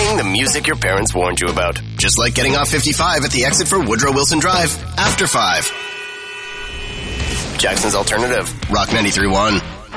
Playing the music your parents warned you about. Just like getting off 55 at the exit for Woodrow Wilson Drive after 5. Jackson's Alternative. Rock 93.1.